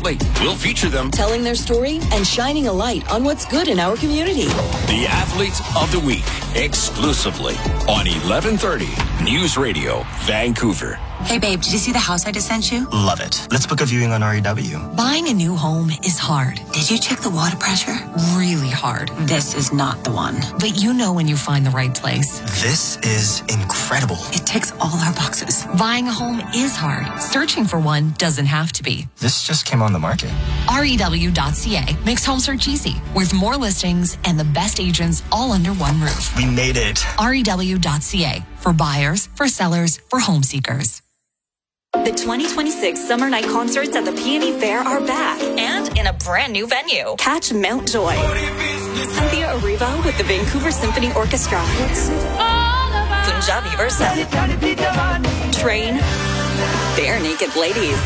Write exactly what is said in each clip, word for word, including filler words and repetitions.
shortly. We'll feature them. Telling their story and shining a light on what's good in our community. The Athletes of the Week, exclusively on eleven thirty News Radio, Vancouver. Hey, babe, did you see the house I just sent you? Love it. Let's book a viewing on R E W. Buying a new home is hard. Did you check the water pressure? Really hard. This is not the one. But you know when you find the right place. This is incredible. It ticks all our boxes. Buying a home is hard. Searching for one doesn't have to be. This just came on the market. R E W dot C A makes home search easy, with more listings and the best agents all under one roof. We made it. R E W dot C A, for buyers, for sellers, for home seekers. The twenty twenty-six Summer Night Concerts at the Peony Fair are back and in a brand new venue. Catch Mount Joy, Cynthia Erivo with the Vancouver Symphony Orchestra, Punjabi Versa, Train, Bare Naked Ladies,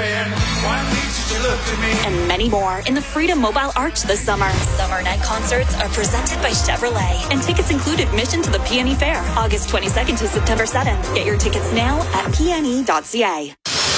and many more in the Freedom Mobile Arch this summer. Summer Night Concerts are presented by Chevrolet, and tickets include admission to the Peony Fair, August twenty-second to September seventh. Get your tickets now at P N E dot C A.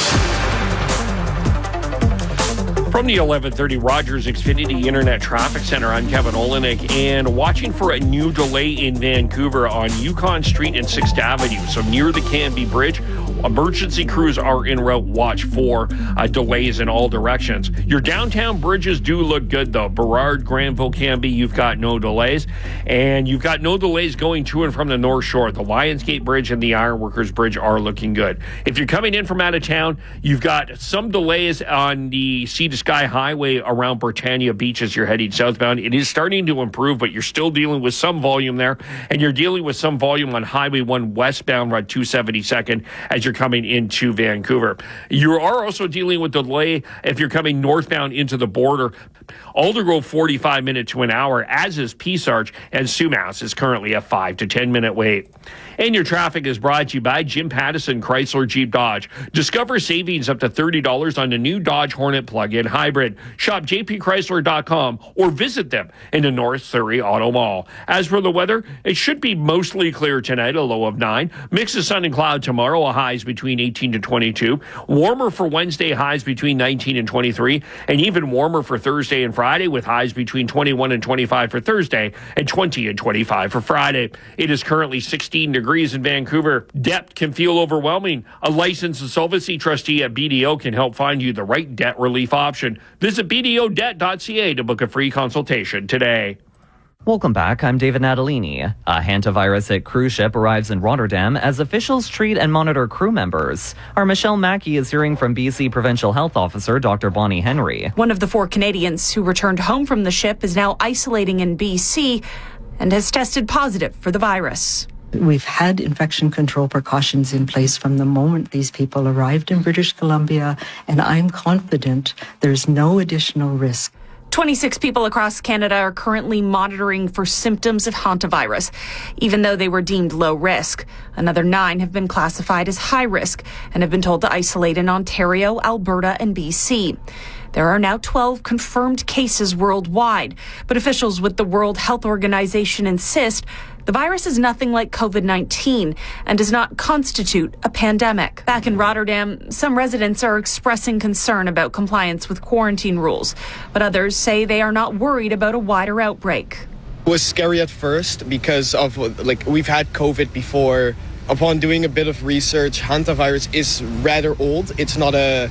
From the eleven thirty Rogers Xfinity Internet Traffic Center, I'm Kevin Olenek, and watching for a new delay in Vancouver on Yukon Street and sixth Avenue. So near the Canby Bridge, emergency crews are en route. Watch for uh, delays in all directions. Your downtown bridges do look good, though. Burrard, Granville, Canby, you've got no delays. And you've got no delays going to and from the North Shore. The Lionsgate Bridge and the Ironworkers Bridge are looking good. If you're coming in from out of town, you've got some delays on the Sea to Sky Highway around Britannia Beach as you're heading southbound. It is starting to improve, but you're still dealing with some volume there. And you're dealing with some volume on Highway one westbound, Route two seventy-second, as you're coming into Vancouver. You are also dealing with delay if you're coming northbound into the border. Aldergrove, forty-five minute to an hour, as is Peace Arch, and Sumas is currently a five to ten minute wait. And your traffic is brought to you by Jim Pattison Chrysler Jeep Dodge. Discover savings up to thirty dollars on the new Dodge Hornet plug-in hybrid. Shop j p chrysler dot com or visit them in the North Surrey Auto Mall. As for the weather, it should be mostly clear tonight, a low of nine. Mix of sun and cloud tomorrow, a highs between eighteen to twenty-two. Warmer for Wednesday, highs between nineteen and twenty-three. And even warmer for Thursday and Friday, with highs between twenty-one and twenty-five for Thursday and twenty and twenty-five for Friday. It is currently sixteen degrees in Vancouver. Debt can feel overwhelming. A licensed insolvency trustee at B D O can help find you the right debt relief option. Visit b d o debt dot c a to book a free consultation today. Welcome back. I'm David Natalini. A hantavirus hit cruise ship arrives in Rotterdam as officials treat and monitor crew members. Our Michelle Mackey is hearing from B C Provincial Health Officer Doctor Bonnie Henry. One of the four Canadians who returned home from the ship is now isolating in B C and has tested positive for the virus. We've had infection control precautions in place from the moment these people arrived in British Columbia, and I'm confident there's no additional risk. twenty-six people across Canada are currently monitoring for symptoms of hantavirus, even though they were deemed low risk. Another nine have been classified as high risk and have been told to isolate in Ontario, Alberta, and B C. There are now twelve confirmed cases worldwide, but officials with the World Health Organization insist the virus is nothing like covid nineteen and does not constitute a pandemic. Back in Rotterdam, some residents are expressing concern about compliance with quarantine rules, but others say they are not worried about a wider outbreak. It was scary at first because of, like, we've had COVID before. Upon doing a bit of research, hantavirus is rather old. It's not a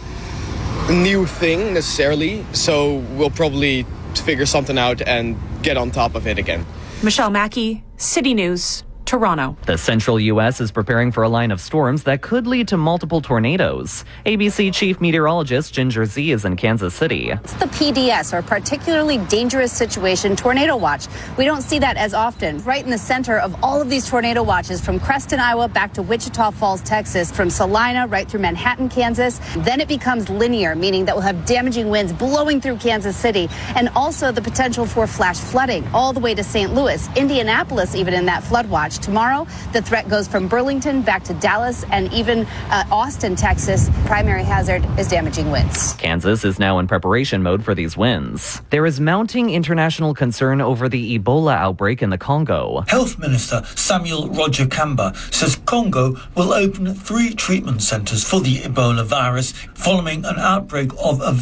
new thing necessarily, so we'll probably figure something out and get on top of it again. Michelle Mackey, City News, Toronto. The central U S is preparing for a line of storms that could lead to multiple tornadoes. A B C Chief Meteorologist Ginger Z is in Kansas City. It's the P D S, or Particularly Dangerous Situation Tornado Watch. We don't see that as often. Right in the center of all of these tornado watches, from Creston, Iowa, back to Wichita Falls, Texas, from Salina right through Manhattan, Kansas. Then it becomes linear, meaning that we'll have damaging winds blowing through Kansas City, and also the potential for flash flooding all the way to Saint Louis, Indianapolis, even in that flood watch. Tomorrow, the threat goes from Burlington back to Dallas and even uh, Austin, Texas. Primary hazard is damaging winds. Kansas is now in preparation mode for these winds. There is mounting international concern over the Ebola outbreak in the Congo. Health Minister Samuel Roger Kamba says Congo will open three treatment centres for the Ebola virus following an outbreak of a